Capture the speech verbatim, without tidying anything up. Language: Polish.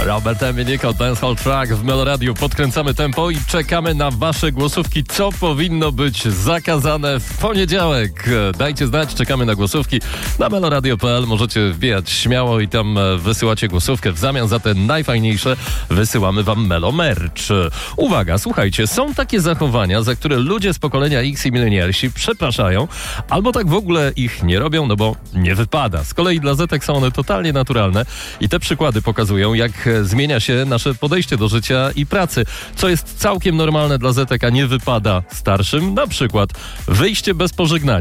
Robert Emilico, Dancehall Track w Meloradiu. Podkręcamy tempo i czekamy na wasze głosówki, co powinno być zakazane w poniedziałek. Dajcie znać, czekamy na głosówki. Na meloradio kropka p l możecie wbijać śmiało i tam wysyłacie głosówkę. W zamian za te najfajniejsze wysyłamy wam Melo Merch. Uwaga, słuchajcie, są takie zachowania, za które ludzie z pokolenia X i milenialsi przepraszają, albo tak w ogóle ich nie robią, no bo nie wypada. Z kolei dla Zetek są one totalnie naturalne i te przykłady pokazują, jak zmienia się nasze podejście do życia i pracy, co jest całkiem normalne dla Zetek, a nie wypada starszym. Na przykład wyjście bez pożegnania.